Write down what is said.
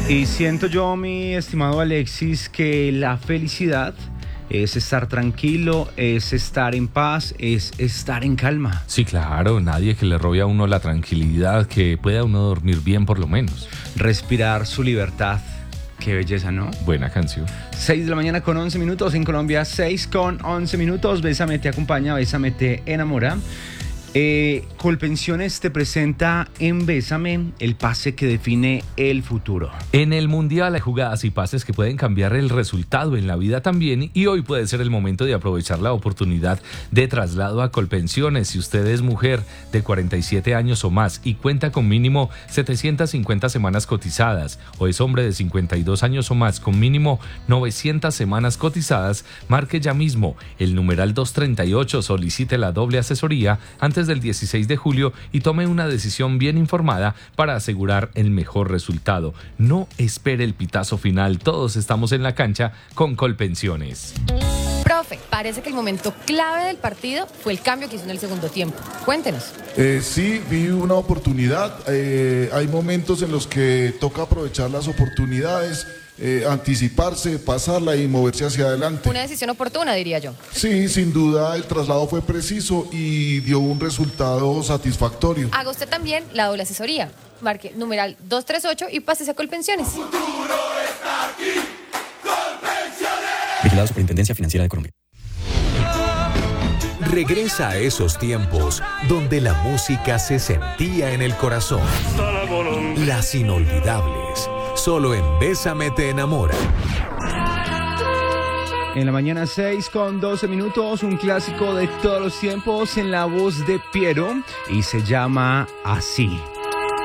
Y siento yo, mi estimado Alexis, que la felicidad es estar tranquilo, es estar en paz, es estar en calma. Sí, claro, nadie que le robe a uno la tranquilidad, que pueda uno dormir bien por lo menos. Respirar su libertad. Qué belleza, ¿no? Buena canción. 6 de la mañana con 11 minutos, en Colombia 6 con 11 minutos. Bésame te acompaña, Bésame te enamora. Colpensiones te presenta en Bésame el pase que define el futuro. En el Mundial hay jugadas y pases que pueden cambiar el resultado en la vida también, y hoy puede ser el momento de aprovechar la oportunidad de traslado a Colpensiones. Si usted es mujer de 47 años o más y cuenta con mínimo 750 semanas cotizadas, o es hombre de 52 años o más con mínimo 900 semanas cotizadas, marque ya mismo el numeral 238, solicite la doble asesoría antes del 16 de julio y tome una decisión bien informada para asegurar el mejor resultado. No espere el pitazo final, todos estamos en la cancha con Colpensiones. Profe, parece que el momento clave del partido fue el cambio que hizo en el segundo tiempo. Cuéntenos. Sí, vi una oportunidad. Hay momentos en los que toca aprovechar las oportunidades, anticiparse, pasarla y moverse hacia adelante. Una decisión oportuna, diría yo. Sí, sin duda el traslado fue preciso y dio un resultado satisfactorio. Haga usted también la doble asesoría. Marque numeral 238 y pásese a Colpensiones. Futuro está aquí. Colpensiones. Vigilado Superintendencia Financiera de Colombia. Regresa a esos tiempos donde la música se sentía en el corazón. Las inolvidables. Solo en Bésame te enamora. En la mañana 6 con 12 minutos, un clásico de todos los tiempos en la voz de Piero y se llama Así.